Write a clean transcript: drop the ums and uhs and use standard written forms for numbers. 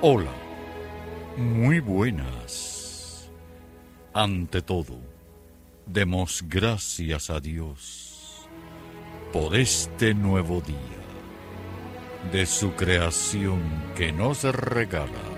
Hola, muy buenas. Ante todo, demos gracias a Dios por nuevo día de su creación que nos regala